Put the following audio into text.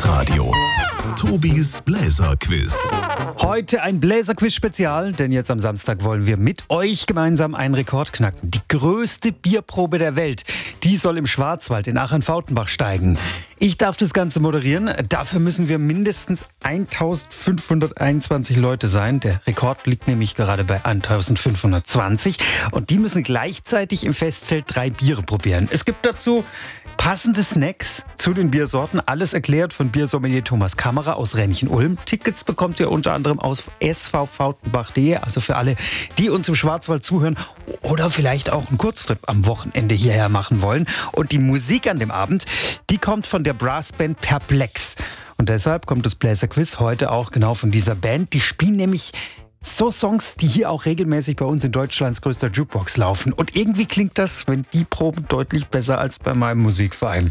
Hitradio. Tobis Bläserquiz. Heute ein Bläserquiz-Spezial, denn jetzt am Samstag wollen wir mit euch gemeinsam einen Rekord knacken. Die größte Bierprobe der Welt, die soll im Schwarzwald in Aachen-Fautenbach steigen. Ich darf das Ganze moderieren. Dafür müssen wir mindestens 1521 Leute sein. Der Rekord liegt nämlich gerade bei 1520. Und die müssen gleichzeitig im Festzelt 3 Biere probieren. Es gibt dazu passende Snacks zu den Biersorten. Alles erklärt von Biersommelier Thomas Kammerer aus Renchen-Ulm. Tickets bekommt ihr unter anderem aus svfautenbach.de. Also für alle, die uns im Schwarzwald zuhören oder vielleicht auch einen Kurztrip am Wochenende hierher machen wollen. Und die Musik an dem Abend, die kommt von der Brassband Perplex. Und deshalb kommt das Bläserquiz heute auch genau von dieser Band. Die spielen nämlich so Songs, die hier auch regelmäßig bei uns in Deutschlands größter Jukebox laufen. Und irgendwie klingt das, wenn die proben, deutlich besser als bei meinem Musikverein.